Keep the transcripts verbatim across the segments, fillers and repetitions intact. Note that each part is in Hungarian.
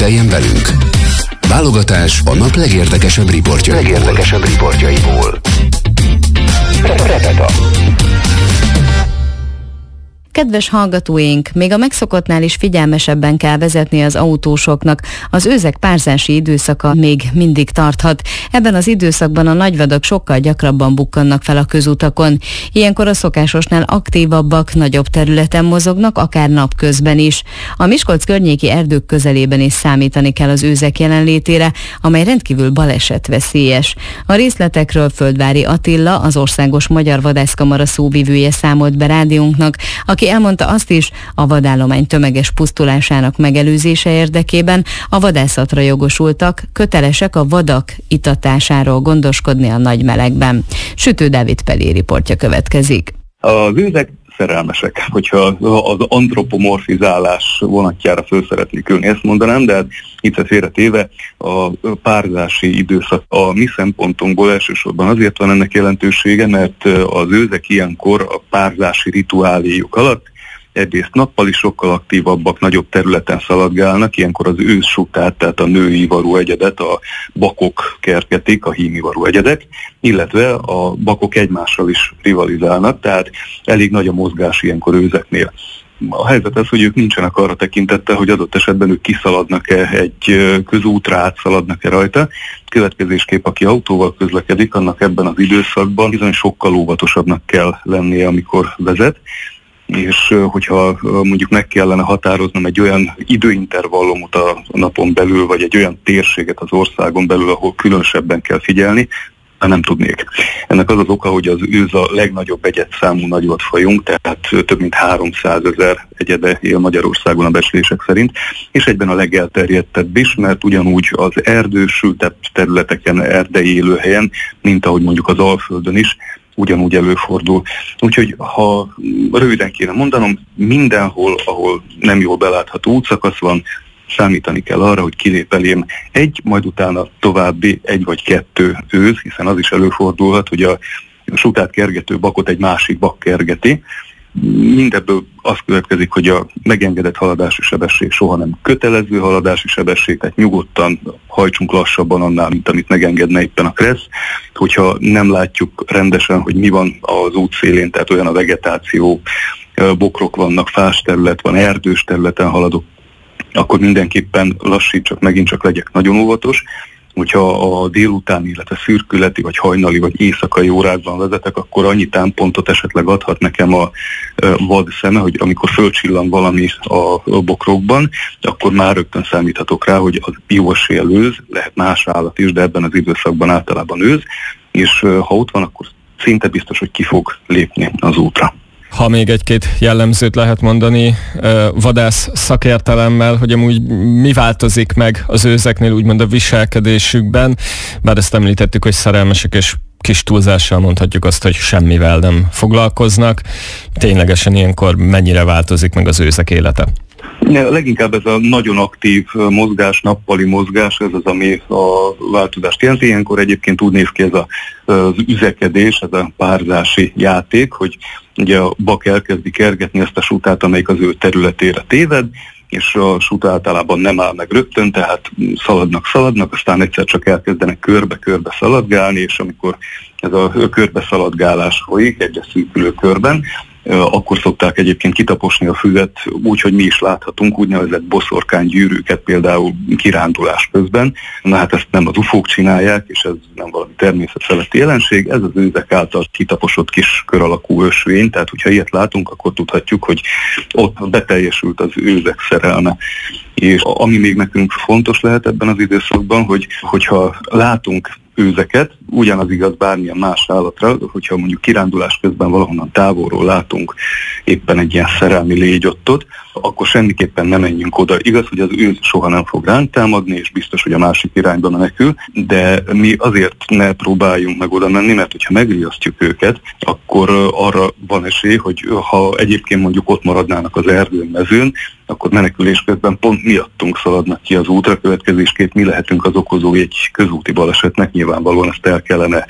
Figyeljen velünk! Válogatás a nap legérdekesebb riportjaiból. Legérdekesebb riportjaiból. Repeta. Kedves hallgatóink, még a megszokottnál is figyelmesebben kell vezetni az autósoknak. Az őzek párzási időszaka még mindig tarthat. Ebben az időszakban a nagyvadak sokkal gyakrabban bukkannak fel a közutakon. Ilyenkor a szokásosnál aktívabbak, nagyobb területen mozognak, akár napközben is. A Miskolc környéki erdők közelében is számítani kell az őzek jelenlétére, amely rendkívül balesetveszélyes. A részletekről Földvári Attila, az Országos Magyar Vadászkamara szóvivője számolt be rádiónknak, aki elmondta azt is, a vadállomány tömeges pusztulásának megelőzése érdekében a vadászatra jogosultak kötelesek a vadak itatásáról gondoskodni a nagy melegben. Sütő Dávid Pelé riportja következik. Az őzek szerelmesek, hogyha az antropomorfizálás vonatjára föl szeretnék ülni, ezt mondanám, de hát itt félretéve a párzási időszak a mi szempontunkból elsősorban azért van ennek jelentősége, mert az őzek ilyenkor a párzási rituáléjuk alatt egyrészt nappal is sokkal aktívabbak, nagyobb területen szaladgálnak, ilyenkor az őszsutát, tehát a női ivarú egyedet a bakok kergetik, a hímivarú egyedek, illetve a bakok egymással is rivalizálnak, tehát elég nagy a mozgás ilyenkor őzeknél. A helyzet az, hogy ők nincsenek arra tekintettel, hogy adott esetben ők kiszaladnak-e egy közútra, átszaladnak-e rajta. Következésképp, aki autóval közlekedik, annak ebben az időszakban bizony sokkal óvatosabbnak kell lennie, amikor vezet, és hogyha mondjuk meg kellene határoznom egy olyan időintervallumot a napon belül, vagy egy olyan térséget az országon belül, ahol különösebben kell figyelni, nem tudnék. Ennek az az oka, hogy az őz a legnagyobb egyedszámú nagyvadfajunk, tehát több mint háromszázezer egyede él Magyarországon a becslések szerint, és egyben a legelterjedtebb is, mert ugyanúgy az erdősültebb területeken, erdei élőhelyen, mint ahogy mondjuk az Alföldön is, ugyanúgy előfordul. Úgyhogy ha röviden kéne mondanom, mindenhol, ahol nem jól belátható útszakasz van, számítani kell arra, hogy kilép elém egy, majd utána további egy vagy kettő őz, hiszen az is előfordulhat, hogy a sutát kergető bakot egy másik bak kergeti. Mindebből az következik, hogy a megengedett haladási sebesség soha nem kötelező haladási sebesség, tehát nyugodtan hajtsunk lassabban annál, mint amit megengedne éppen a kressz. Hogyha nem látjuk rendesen, hogy mi van az útszélén, tehát olyan a vegetáció, bokrok vannak, fás terület van, erdős területen haladok, akkor mindenképpen lassítsak, megint csak legyek nagyon óvatos. Hogyha a délután, illetve szürkületi, vagy hajnali, vagy éjszakai órákban vezetek, akkor annyi támpontot esetleg adhat nekem a vad szeme, hogy amikor fölcsillan valami a bokrokban, akkor már rögtön számíthatok rá, hogy az jó eséllyel őz, lehet más állat is, de ebben az időszakban általában őz, és ha ott van, akkor szinte biztos, hogy ki fog lépni az útra. Ha még egy-két jellemzőt lehet mondani vadász szakértelemmel, hogy amúgy mi változik meg az őzeknél, úgymond a viselkedésükben, bár ezt említettük, hogy szerelmesek, és kis túlzással mondhatjuk azt, hogy semmivel nem foglalkoznak. Ténylegesen ilyenkor mennyire változik meg az őzek élete? Ja, leginkább ez a nagyon aktív mozgás, nappali mozgás, ez az, ami a változást jelenti. Ilyenkor egyébként úgy néz ki ez a, az üzekedés, ez a párzási játék, hogy ugye a bak elkezdi kergetni ezt a sutát, amelyik az ő területére téved, és a sut általában nem áll meg rögtön, tehát szaladnak, szaladnak, aztán egyszer csak elkezdenek körbe-körbe szaladgálni, és amikor ez a körbe szaladgálás folyik egyre szűkülő körben, akkor szokták egyébként kitaposni a füvet úgy, hogy mi is láthatunk úgynevezett boszorkánygyűrűket például kirándulás közben. Na hát ezt nem az ufók csinálják, és ez nem valami természetfeletti jelenség, ez az őzek által kitaposott kis kör alakú ösvény, tehát hogyha ilyet látunk, akkor tudhatjuk, hogy ott beteljesült az őzek szerelme. És ami még nekünk fontos lehet ebben az időszakban, hogy hogyha látunk őzeket, ugyanaz igaz bármilyen más állatra, hogyha mondjuk kirándulás közben valahonnan távolról látunk éppen egy ilyen szerelmi légyottot, akkor semmiképpen nem menjünk oda. Igaz, hogy az őz soha nem fog ránk támadni, és biztos, hogy a másik irányba menekül, de mi azért ne próbáljunk meg oda menni, mert hogyha megriasztjuk őket, akkor arra van esély, hogy ha egyébként mondjuk ott maradnának az erdőn, mezőn, akkor menekülés közben pont miattunk szaladnak ki az útra, következésképp mi lehetünk az okozói egy közúti balesetnek, nyilvánvalóan ezt el kellene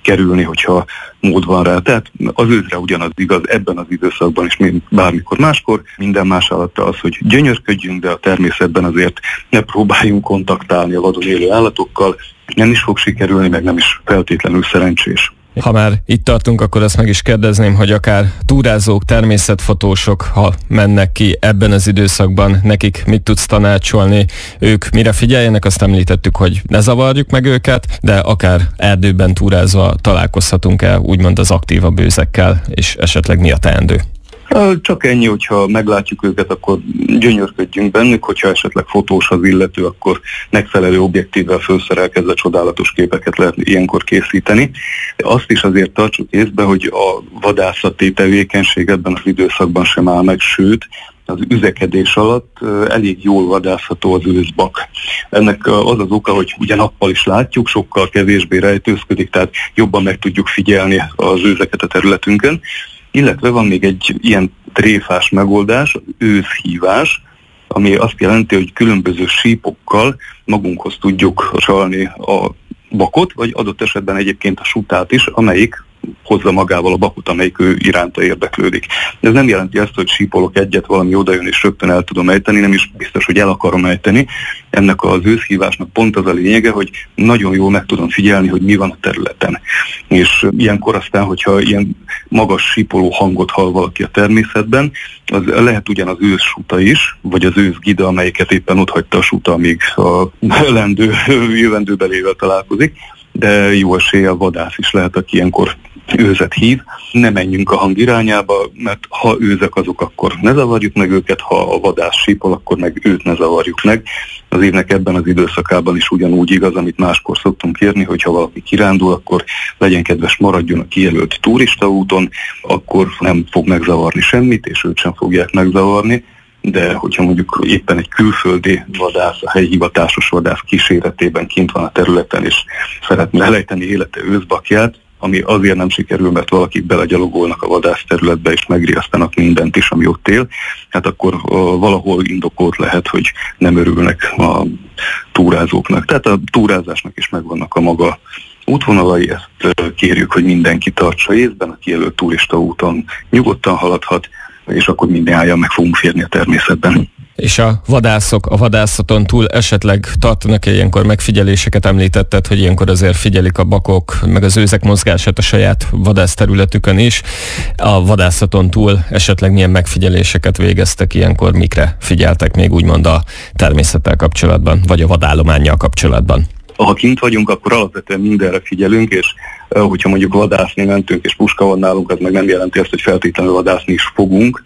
kerülni, hogyha mód van rá. Tehát az őzre ugyanaz igaz ebben az időszakban is, mint bármikor máskor. Minden más állattal az, hogy gyönyörködjünk, de a természetben azért ne próbáljunk kontaktálni a vadon élő állatokkal. Nem is fog sikerülni, meg nem is feltétlenül szerencsés. Ha már itt tartunk, akkor azt meg is kérdezném, hogy akár túrázók, természetfotósok, ha mennek ki ebben az időszakban, nekik mit tudsz tanácsolni, ők mire figyeljenek, azt említettük, hogy ne zavarjuk meg őket, de akár erdőben túrázva találkozhatunk el úgymond az aktívabb őzekkel, és esetleg mi a teendő? Csak ennyi, hogyha meglátjuk őket, akkor gyönyörködjünk bennük, hogyha esetleg fotós az illető, akkor megfelelő objektívvel felszerelkezve csodálatos képeket lehet ilyenkor készíteni. Azt is azért tartsuk észbe, hogy a vadászati tevékenység ebben az időszakban sem áll meg, sőt, az üzekedés alatt elég jól vadászható az őszbak. Ennek az az oka, hogy ugye nappal is látjuk, sokkal kevésbé rejtőzködik, tehát jobban meg tudjuk figyelni az őzeket a területünkön. Illetve van még egy ilyen tréfás megoldás, az őszhívás, ami azt jelenti, hogy különböző sípokkal magunkhoz tudjuk csalni a bakot, vagy adott esetben egyébként a sutát is, amelyik hozza magával a bakot, amelyik ő iránta érdeklődik. Ez nem jelenti azt, hogy sípolok egyet, valami odajön és rögtön el tudom ejteni, nem is biztos, hogy el akarom ejteni. Ennek az őszhívásnak pont az a lényege, hogy nagyon jól meg tudom figyelni, hogy mi van a területen. És ilyenkor aztán, hogyha ilyen magas sípoló hangot hall valaki a természetben, az lehet ugyan az őszsuta is, vagy az őszgida, amelyiket éppen ott hagyta a suta, amíg a lendő, jövendőbelével találkozik, de jó eséllyel vadász is lehet, aki ilyenkor őzet hív. Ne menjünk a hang irányába, mert ha őzek azok, akkor ne zavarjuk meg őket, ha a vadász sípol, akkor meg őt ne zavarjuk meg. Az évnek ebben az időszakában is ugyanúgy igaz, amit máskor szoktunk kérni, hogy ha valaki kirándul, akkor legyen kedves, maradjon a kijelölt turistaúton, akkor nem fog megzavarni semmit, és őt sem fogják megzavarni. De hogyha mondjuk éppen egy külföldi vadász, a helyi hivatásos vadász kíséretében kint van a területen, és szeretné lelejteni élete őszbakját, ami azért nem sikerül, mert valakik belegyalogolnak a vadász területbe, és megriasztanak mindent is, ami ott él, hát akkor uh, valahol indokolt lehet, hogy nem örülnek a túrázóknak. Tehát a túrázásnak is megvannak a maga útvonalai, ezt uh, kérjük, hogy mindenki tartsa észben, a kijelölt turistaúton nyugodtan haladhat, és akkor mindnyájan meg fogunk férni a természetben. És a vadászok a vadászaton túl esetleg tartanak ilyenkor megfigyeléseket? Említetted, hogy ilyenkor azért figyelik a bakok, meg az őzek mozgását a saját vadászterületükön is. A vadászaton túl esetleg milyen megfigyeléseket végeztek ilyenkor, mikre figyeltek még úgymond a természettel kapcsolatban, vagy a vadállománnyal kapcsolatban? Ha kint vagyunk, akkor alapvetően mindenre figyelünk, és hogyha mondjuk vadászni mentünk és puska van nálunk, az meg nem jelenti azt, hogy feltétlenül vadászni is fogunk,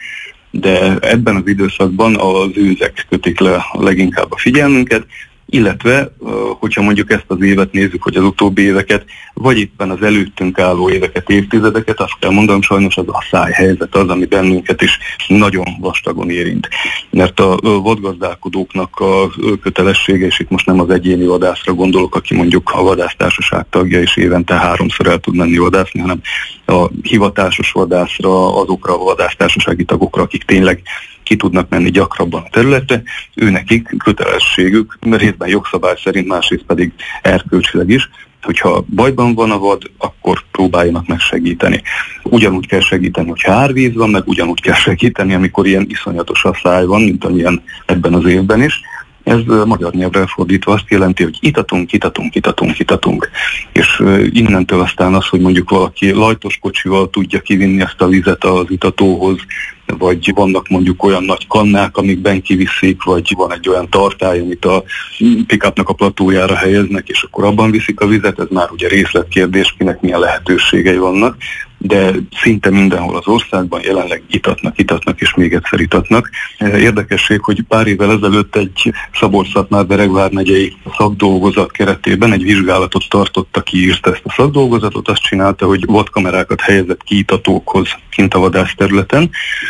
de ebben az időszakban az őzek kötik le leginkább a figyelmünket, illetve, hogyha mondjuk ezt az évet nézzük, hogy az utóbbi éveket, vagy éppen az előttünk álló éveket, évtizedeket, azt kell mondanom, sajnos az a szájhelyzet az, ami bennünket is nagyon vastagon érint. Mert a vadgazdálkodóknak a kötelessége, és itt most nem az egyéni vadászra gondolok, aki mondjuk a vadásztársaság tagja, és évente háromszor el tud menni vadászni, hanem a hivatásos vadászra, azokra a vadásztársasági tagokra, akik tényleg ki tudnak menni gyakrabban a területre, őnekik kötelességük, mert részben jogszabály szerint, másrészt pedig erkölcsileg is, hogyha bajban van a vad, akkor próbáljanak meg segíteni. Ugyanúgy kell segíteni, hogyha árvíz van, meg ugyanúgy kell segíteni, amikor ilyen iszonyatos asszály van, mint amilyen ebben az évben is. Ez magyar nyelvre fordítva azt jelenti, hogy itatunk, itatunk, itatunk, itatunk. És innentől aztán az, hogy mondjuk valaki lajtos kocsival tudja kivinni ezt a vizet az itatóhoz, vagy vannak mondjuk olyan nagy kannák, amikben kiviszik, vagy van egy olyan tartály, amit a pick-upnak a platójára helyeznek, és akkor abban viszik a vizet, ez már ugye részletkérdés, kinek milyen lehetőségei vannak, de szinte mindenhol az országban jelenleg itatnak, itatnak és még egyszer itatnak. Érdekesség, hogy pár évvel ezelőtt egy Szabolcs-Szatmár-Beregvár megyei szakdolgozat keretében egy vizsgálatot tartott, aki írta ezt a szakdolgozatot, azt csinálta, hogy vadkamerákat helyezett ki itatókhoz kint a vadászterületen,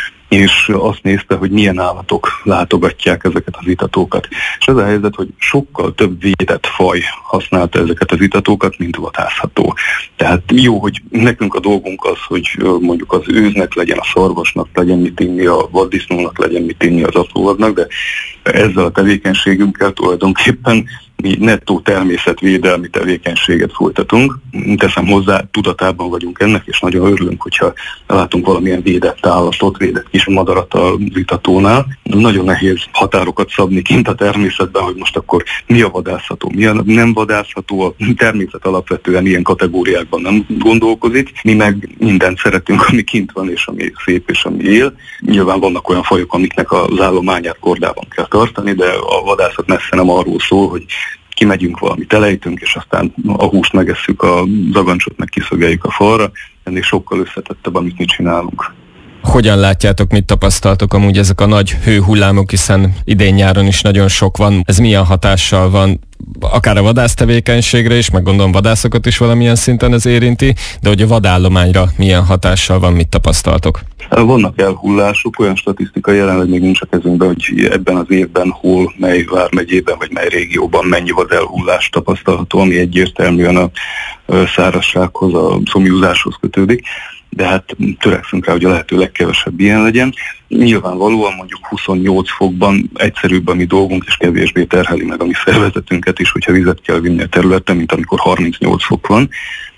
és azt nézte, hogy milyen állatok látogatják ezeket az itatókat. És ez a helyzet, hogy sokkal több védett faj használta ezeket az itatókat, mint vadászható. Tehát jó, hogy nekünk a dolgunk az, hogy mondjuk az őznek legyen, a szarvasnak legyen mit inni, a vaddisznónak legyen mit inni, az apróvadnak, de ezzel a tevékenységünkkel tulajdonképpen mi nettó természetvédelmi tevékenységet folytatunk. Teszem hozzá, tudatában vagyunk ennek, és nagyon örülünk, hogyha látunk valamilyen védett állatot, védett kis madarat a vitatónál. Nagyon nehéz határokat szabni kint a természetben, hogy most akkor mi a vadászható, mi a nem vadászható. A természet alapvetően ilyen kategóriákban nem gondolkozik. Mi meg mindent szeretünk, ami kint van, és ami szép, és ami él. Nyilván vannak olyan fajok, amiknek az állományát kordában kell tartani, de a vadászat messze nem arról szól, hogy kimegyünk, valamit elejtünk, és aztán a húst megesszük, a zagancsot meg kiszögeljük a falra. Ennél sokkal összetettebb, amit mi csinálunk. Hogyan látjátok, mit tapasztaltok amúgy ezek a nagy hőhullámok, hiszen idén-nyáron is nagyon sok van. Ez milyen hatással van akár a vadásztevékenységre is, meg gondolom vadászokat is valamilyen szinten ez érinti, de hogy a vadállományra milyen hatással van, mit tapasztaltok? Vannak elhullások, olyan statisztika jelenleg még nincs a kezünkben, hogy ebben az évben hol, mely vármegyében vagy mely régióban mennyi vadelhullás tapasztalható, ami egyértelműen a szárazsághoz, a szomjúzáshoz kötődik. De hát törekszünk rá, hogy a lehető legkevesebb ilyen legyen. Nyilvánvalóan mondjuk huszonnyolc fokban egyszerűbb a mi dolgunk, és kevésbé terheli meg a mi szervezetünket is, hogyha vizet kell vinni a területen, mint amikor harmincnyolc fok van,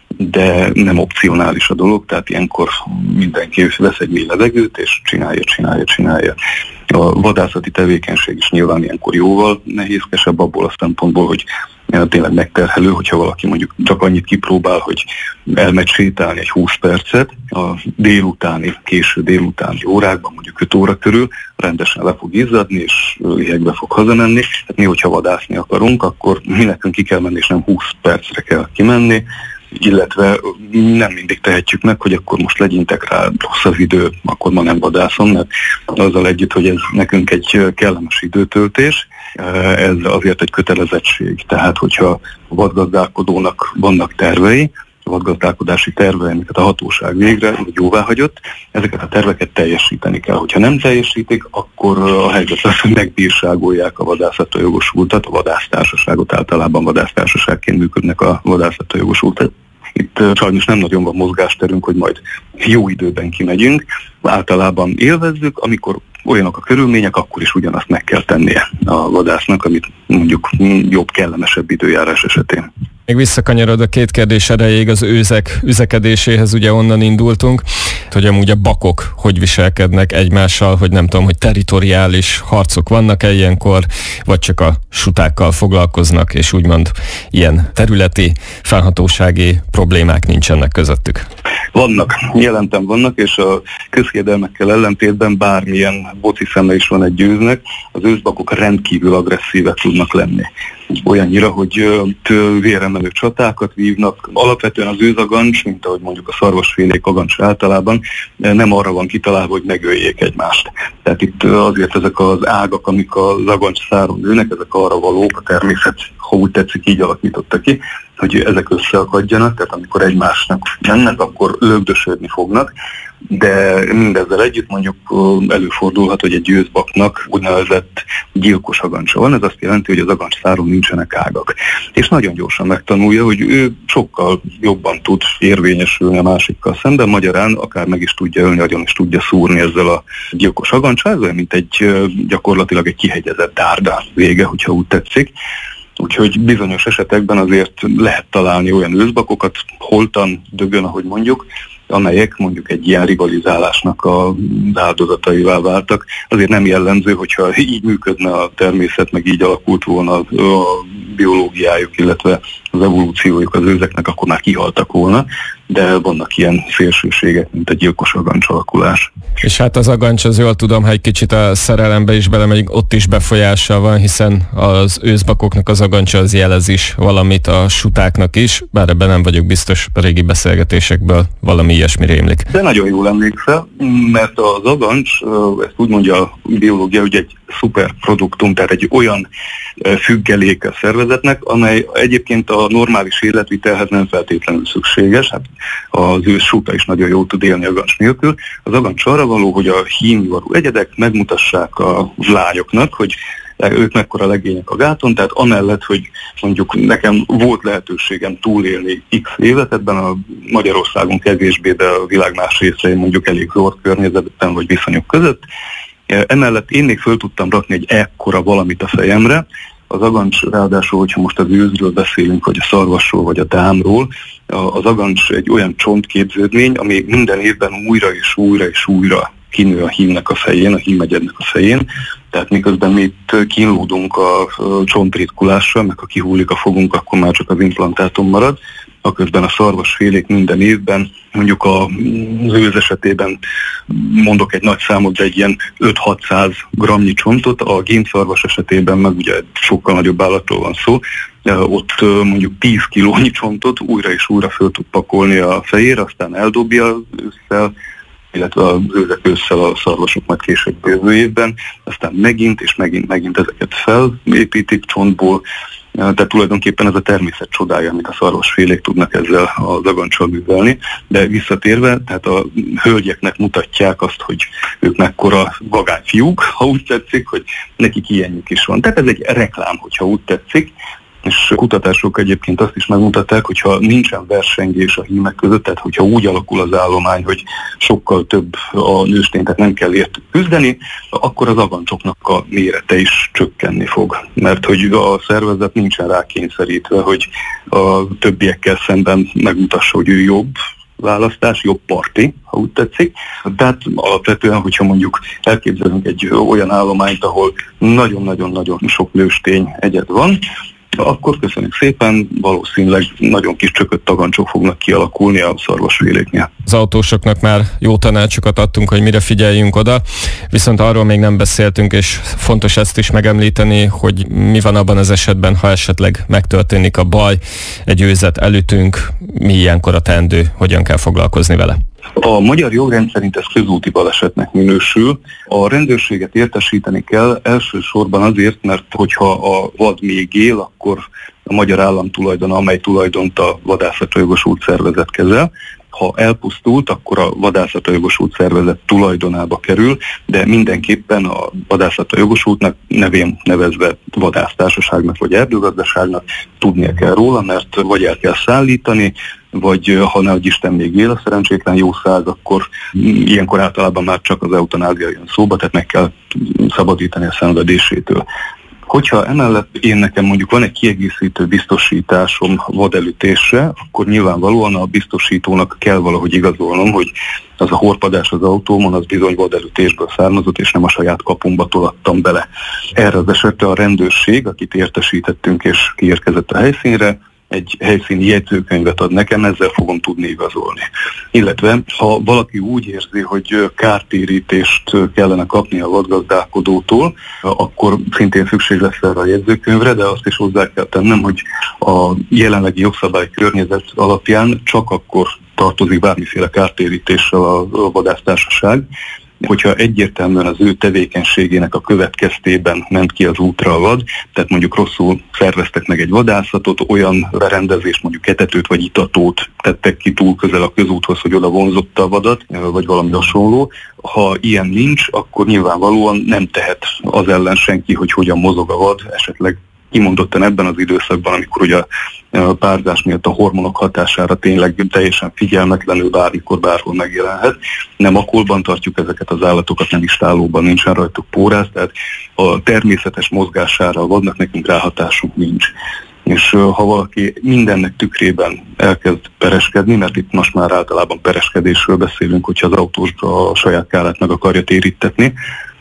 de nem opcionális a dolog, tehát ilyenkor mindenki vesz egy mély levegőt, és csinálja, csinálja, csinálja. A vadászati tevékenység is nyilván ilyenkor jóval nehézkesebb abból a szempontból, hogy tényleg megterhelő, hogyha valaki mondjuk csak annyit kipróbál, hogy elmegy sétálni egy húsz percet, a délutáni, késő délutáni órákban, mondjuk öt óra körül rendesen le fog izzadni, és lihegbe fog hazamenni. Hát mi, hogyha vadászni akarunk, akkor mi nekünk ki kell menni, és nem húsz percre kell kimenni, illetve nem mindig tehetjük meg, hogy akkor most legyintek rá, rossz az idő, akkor ma nem vadászom, mert azzal együtt, hogy ez nekünk egy kellemes időtöltés, ez azért egy kötelezettség. Tehát, hogyha a vadgazdálkodónak vannak tervei, a vadgazdálkodási tervei, amiket a hatóság végre jóvá hagyott, ezeket a terveket teljesíteni kell. Hogyha nem teljesítik, akkor a helyzet lesz, hogy megbírságolják a vadászatra jogosultat, a vadásztársaságot, általában vadásztársaságként működnek a vadászatra jogosultat. Itt sajnos nem nagyon van mozgásterünk, hogy majd jó időben kimegyünk. Általában élvezzük, amikor olyanok a körülmények, akkor is ugyanazt meg kell tennie a vadásznak, amit mondjuk jobb, kellemesebb időjárás esetén. Még visszakanyarod a két kérdés erejéig az őzek üzekedéséhez, ugye onnan indultunk, hogy amúgy a bakok hogy viselkednek egymással, hogy nem tudom, hogy territoriális harcok vannak-e ilyenkor, vagy csak a sutákkal foglalkoznak, és úgymond ilyen területi, felhatósági problémák nincsenek közöttük. Vannak, jelentem vannak, és a közhiedelmekkel ellentétben bármilyen boci szeme is van egy őznek, az őzbakok rendkívül agresszívek tudnak lenni. Olyannyira, hogy véremelő csatákat vívnak. Alapvetően az őzagancs, mint ahogy mondjuk a szarvasfélék agancs általában, nem arra van kitalálva, hogy megöljék egymást. Tehát itt azért ezek az ágak, amik az agancs száron nőnek, ezek arra valók, a természet, ha úgy tetszik, így alakította ki, hogy ezek összeakadjanak, tehát amikor egymásnak mennek, akkor lögdösödni fognak, de mindezzel együtt mondjuk előfordulhat, hogy egy őzbaknak úgynevezett gyilkos agancsa van, ez azt jelenti, hogy az agancs száron nincsenek ágak. És nagyon gyorsan megtanulja, hogy ő sokkal jobban tud érvényesülni a másikkal szemben, magyarán akár meg is tudja ölni, agyon is tudja szúrni ezzel a gyilkos agancsal, ez olyan, mint egy gyakorlatilag egy kihegyezett dárda vége, hogyha úgy tetszik. Úgyhogy bizonyos esetekben azért lehet találni olyan őzbakokat, holtan, dögön, ahogy mondjuk, amelyek mondjuk egy ilyen rivalizálásnak az áldozataivá váltak. Azért nem jellemző, hogyha így működne a természet, meg így alakult volna a biológiájuk, illetve az evolúciójuk az őzeknek, akkor már kihaltak volna, de vannak ilyen szélsőségek, mint a gyilkos agancs alakulás. És hát az agancs, az jól tudom, ha egy kicsit a szerelembe is belemegy, ott is befolyással van, hiszen az őzbakoknak az agancsa az jelez is valamit a sutáknak is, bár ebben nem vagyok biztos, a régi beszélgetésekből valami ilyesmi rémlik. De nagyon jól emlékszel, mert az agancs, ezt úgy mondja a biológia, hogy egy szuperproduktum, tehát egy olyan függelék a szervezetnek, amely egyébként a normális életvitelhez nem feltétlenül szükséges. Hát az ősz suta is nagyon jól tud élni agancs nélkül. Az agancs arra való, hogy a hímvarú egyedek megmutassák a lányoknak, hogy ők mekkora legények a gáton, tehát amellett, hogy mondjuk nekem volt lehetőségem túlélni x évet, ebben a Magyarországon kevésbé, de a világ más részein mondjuk elég zord környezetben vagy viszonyok között. Emellett én még föl tudtam rakni egy ekkora valamit a fejemre, Az agancs ráadásul, hogyha most az őzről beszélünk, vagy a szarvasról, vagy a dámról, az agancs egy olyan csontképződmény, ami minden évben újra és újra és újra kinő a hímnek a fején, a hímegyednek a fején. Tehát miközben mi itt kínlódunk a csontritkulásra, meg ha kihullik a fogunk, akkor már csak az implantátum marad. Aközben a szarvasfélék minden évben, mondjuk az őz esetében mondok egy nagy számot, de egy ilyen öt-hatszáz grammnyi csontot, a génszarvas esetében meg ugye sokkal nagyobb állatról van szó, ott mondjuk tíz kilónyi csontot újra és újra föl tud pakolni a fejére, aztán eldobja ősszel, illetve az őzek ősszel a szarvasok majd később jövő évben, aztán megint és megint, megint ezeket felépítik csontból. Tehát tulajdonképpen ez a természet csodája, amit a szarvasfélék tudnak ezzel az agancsal művelni. De visszatérve, tehát a hölgyeknek mutatják azt, hogy ők mekkora vagányfiúk, ha úgy tetszik, hogy nekik ilyenjük is van. Tehát ez egy reklám, hogyha úgy tetszik. És kutatások egyébként azt is megmutatták, hogyha nincsen versengés a hímek között, tehát hogyha úgy alakul az állomány, hogy sokkal több a nőstény, tehát nem kell értük küzdeni, akkor az agancsoknak a mérete is csökkenni fog. Mert hogy a szervezet nincsen rákényszerítve, hogy a többiekkel szemben megmutassa, hogy ő jobb választás, jobb parti, ha úgy tetszik. Tehát alapvetően, hogyha mondjuk elképzelünk egy olyan állományt, ahol nagyon-nagyon-nagyon sok nőstény egyed van, akkor köszönjük szépen, valószínűleg nagyon kis csökött agancsok fognak kialakulni a szarvasféléknél. Az autósoknak már jó tanácsokat adtunk, hogy mire figyeljünk oda, viszont arról még nem beszéltünk, és fontos ezt is megemlíteni, hogy mi van abban az esetben, ha esetleg megtörténik a baj, egy őzet elütünk, mi ilyenkor a teendő, hogyan kell foglalkozni vele. A magyar jogrend szerint ez közúti balesetnek minősül. A rendőrséget értesíteni kell elsősorban azért, mert hogyha a vad még él, akkor a magyar állam tulajdona, amely tulajdont a vadászatra jogosult szervezet kezel. Ha elpusztult, akkor a vadászatra jogosult szervezet tulajdonába kerül, de mindenképpen a vadászatra jogosultnak nevén nevezve vadásztársaságnak vagy erdőgazdaságnak tudnia kell róla, mert vagy el kell szállítani, vagy ha nehogy Isten még él a szerencsétlen jószág, akkor ilyenkor általában már csak az eutanázia jön szóba, tehát meg kell szabadítani a szenvedésétől. Hogyha emellett én nekem mondjuk van egy kiegészítő biztosításom vadelütésre, akkor nyilvánvalóan a biztosítónak kell valahogy igazolnom, hogy az a horpadás az autómon, az bizony vadelütésből származott, és nem a saját kapumba tolattam bele. Erre az esetre a rendőrség, akit értesítettünk és kiérkezett a helyszínre, egy helyszíni jegyzőkönyvet ad nekem, ezzel fogom tudni igazolni. Illetve, ha valaki úgy érzi, hogy kártérítést kellene kapni a vadgazdálkodótól, akkor szintén szükség lesz erre a jegyzőkönyvre, de azt is hozzá kell tennem, hogy a jelenlegi jogszabály környezet alapján csak akkor tartozik bármiféle kártérítéssel a vadásztársaság, hogyha egyértelműen az ő tevékenységének a következtében ment ki az útra a vad, tehát mondjuk rosszul szerveztek meg egy vadászatot, olyan berendezést, mondjuk etetőt vagy itatót tettek ki túl közel a közúthoz, hogy oda vonzotta a vadat, vagy valami hasonló. Ha ilyen nincs, akkor nyilvánvalóan nem tehet az ellen senki, hogy hogyan mozog a vad, esetleg kimondottan ebben az időszakban, amikor ugye a párzás miatt a hormonok hatására tényleg teljesen figyelmetlenül bármikor, bárhol megjelenhet. Nem akolban tartjuk ezeket az állatokat, nem is tálóban, nincsen rajtuk pórász, tehát a természetes mozgására a vadnak nekünk ráhatásunk nincs. És ha valaki mindennek tükrében elkezd pereskedni, mert itt most már általában pereskedésről beszélünk, hogyha az autós a saját kárát meg akarja térítetni,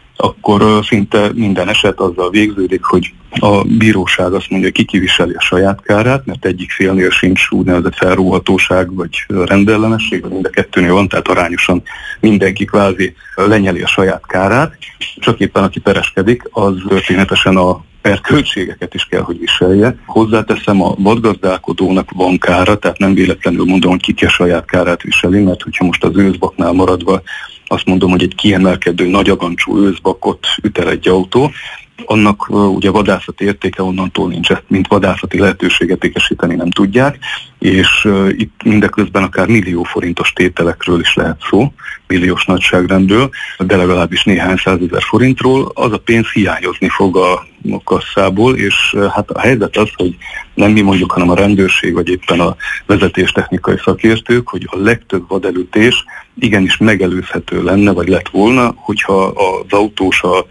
akkor szinte minden eset azzal végződik, hogy a bíróság azt mondja, hogy ki kiviseli a saját kárát, mert egyik félnél sincs úgynevezett felróhatóság vagy rendellenesség, vagy mind a kettőnél van, tehát arányosan mindenki kvázi lenyeli a saját kárát, csak éppen aki pereskedik, az történetesen a per költségeket is kell, hogy viselje. Hozzáteszem, a vadgazdálkodónak van kára, tehát nem véletlenül mondom, hogy ki ki a saját kárát viseli, mert hogyha most az őszbaknál maradva azt mondom, hogy egy kiemelkedő nagy agancsú őszbakot üt el egy autó, annak uh, ugye vadászati értéke onnantól nincs, ezt mint vadászati lehetőséget ékesíteni nem tudják, és uh, itt mindeközben akár millió forintos tételekről is lehet szó, milliós nagyságrendről, de legalábbis néhány százezer forintról, az a pénz hiányozni fog a, a kasszából, és uh, hát a helyzet az, hogy nem mi mondjuk, hanem a rendőrség, vagy éppen a vezetéstechnikai szakértők, hogy a legtöbb vadelütés igenis megelőzhető lenne, vagy lett volna, hogyha az autós a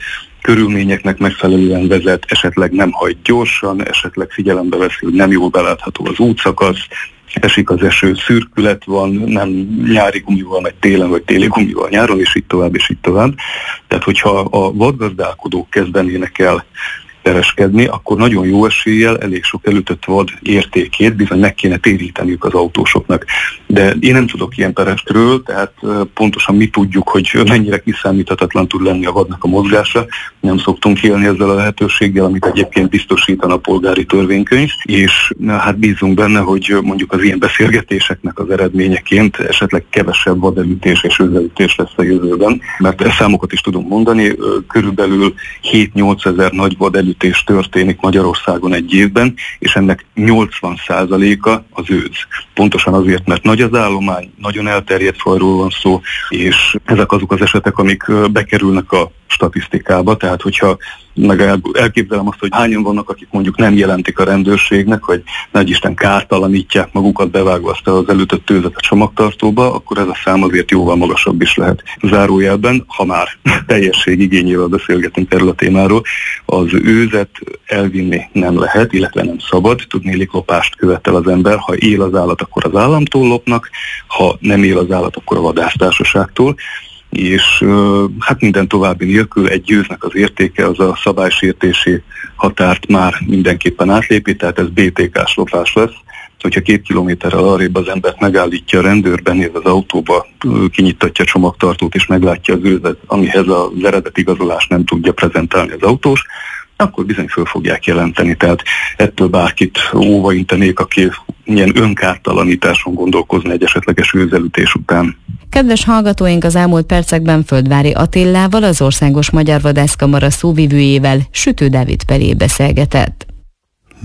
körülményeknek megfelelően vezet, esetleg nem hajt gyorsan, esetleg figyelembe veszi, hogy nem jól belátható az útszakasz, esik az eső, szürkület van, nem nyári gumival megy télen, vagy téli gumival nyáron, és így tovább, és így tovább. Tehát, hogyha a vadgazdálkodók kezdenének el kereskedni, akkor nagyon jó eséllyel elég sok elütött vad értékét bizony meg kéne téríteniük az autósoknak. De én nem tudok ilyen perekről, tehát pontosan mi tudjuk, hogy mennyire kiszámíthatatlan tud lenni a vadnak a mozgása. Nem szoktunk élni ezzel a lehetőséggel, amit egyébként biztosítana a polgári törvénykönyv, és hát bízunk benne, hogy mondjuk az ilyen beszélgetéseknek az eredményeként esetleg kevesebb vadelütés és őzelütés lesz a jövőben, mert ezt számokat is tudunk mondani, körülbelül hét-nyolc ezer nagy vadelütés történik Magyarországon egy évben, és ennek nyolcvan százaléka az őz. Pontosan azért, mert nagy az állomány, nagyon elterjedt fajról van szó, és ezek azok az esetek, amik bekerülnek a statisztikába, tehát hogyha meg elképzelem azt, hogy hányan vannak, akik mondjuk nem jelentik a rendőrségnek, hogy nagyisten kártalanítják magukat bevágva azt az elütött őzet a csomagtartóba, akkor ez a szám azért jóval magasabb is lehet. Zárójelben, ha már teljesség igényével beszélgetünk erről a témáról, az őzet elvinni nem lehet, illetve nem szabad, tudnélik lopást követel az ember, ha él az állat, akkor az államtól lopnak, ha nem él az állat, akkor a vadásztársaságtól, és hát minden további nélkül egy őznek az értéke az a szabálysértési határt már mindenképpen átlépi, tehát ez bé té ká-s lopás lesz. Hogyha két kilométerrel arrébb az embert megállítja a rendőr, benéz az autóba, kinyittatja a csomagtartót és meglátja az őzet, amihez az eredeti igazolást nem tudja prezentálni az autós, akkor bizony föl fogják jelenteni. Tehát ettől bárkit óvaintenék, aki ilyen önkártalanításon gondolkozni egy esetleges őzelütés után. Kedves hallgatóink, az elmúlt percekben Földvári Attillával, az Országos Magyar Vadászkamara szóvivőjével, Sütő Dávid Pelé beszélgetett.